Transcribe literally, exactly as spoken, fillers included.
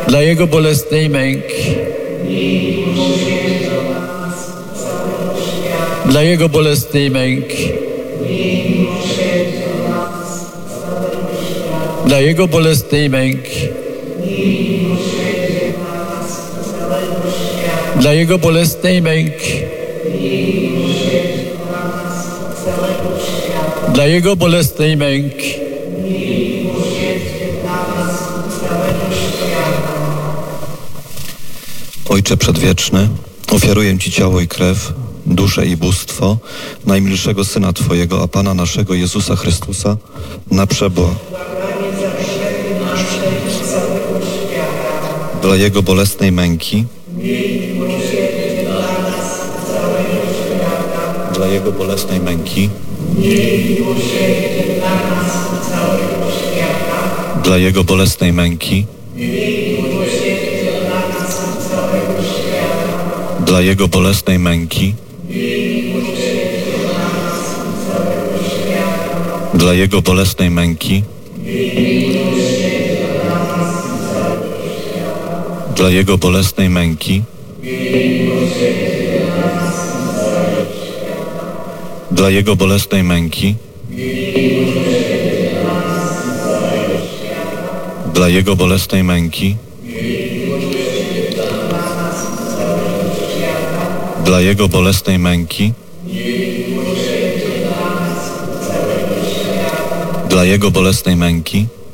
dla Jego bolesnej męki, dla Jego bolesnej męki, dla Jego bolesnej męki, dla Jego bolesnej męki, dla Jego bolesnej męki. Ojcze Przedwieczny, ofiaruję Ci ciało i krew, duszę i bóstwo najmilszego Syna Twojego, a Pana naszego Jezusa Chrystusa, na przebłag dla Jego bolesnej męki, dla Jego bolesnej męki, dla Jego bolesnej męki, dla Jego bolesnej męki, dla Jego bolesnej męki, dla Jego bolesnej męki, dla Jego bolesnej męki, dla Jego bolesnej męki, dla Jego bolesnej męki, dla Jego bolesnej męki,